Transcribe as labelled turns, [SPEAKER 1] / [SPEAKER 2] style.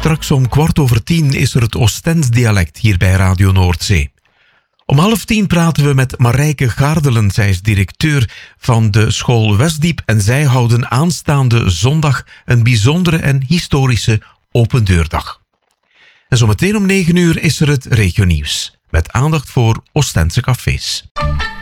[SPEAKER 1] Straks om 10:15 is er het Oostends dialect hier bij Radio Noordzee. Om 9:30 praten we met Marijke Gaardelen. Zij is directeur van de school Westdiep en zij houden aanstaande zondag een bijzondere en historische opendeurdag. En zometeen om 9 uur is er het regionieuws met aandacht voor Oostendse cafés.